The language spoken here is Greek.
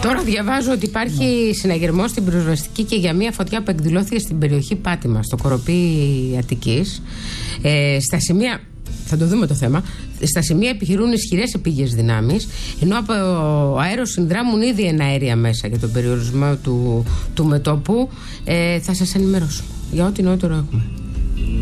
Τώρα διαβάζω ότι υπάρχει συναγερμός στην πυροσβεστική και για μια φωτιά που εκδηλώθηκε στην περιοχή Πάτημα, στο Κοροπή Αττικής. Στα σημεία, θα το δούμε το θέμα, στα σημεία επιχειρούν ισχυρές επίγειες δυνάμεις, ενώ από αέρος συνδράμουν ήδη εναέρια μέσα για τον περιορισμό του μετώπου. Θα σας ενημερώσουμε για ό,τι νεότερο έχουμε.